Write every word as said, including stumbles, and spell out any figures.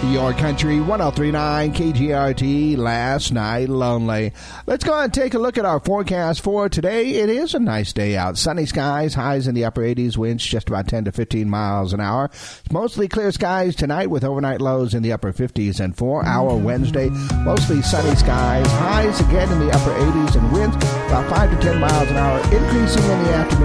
Your Country, one oh three point nine K G R T, Last Night Lonely. Let's go and take a look at our forecast for today. It is a nice day out. Sunny skies, highs in the upper eighties, winds just about ten to fifteen miles an hour. It's mostly clear skies tonight with overnight lows in the upper fifties, and for our Wednesday, mostly sunny skies, highs again in the upper eighties, and winds about five to ten miles an hour, increasing in the afternoon